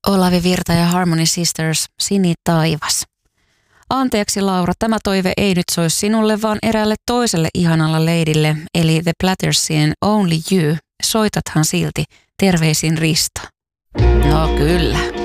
Olavi Virta ja Harmony Sisters, Sini taivas. Anteeksi Laura, tämä toive ei nyt soisi sinulle, vaan eräälle toiselle ihanalla leidille, eli The Plattersien Only You. Soitathan silti. Terveisin Risto. No kyllä.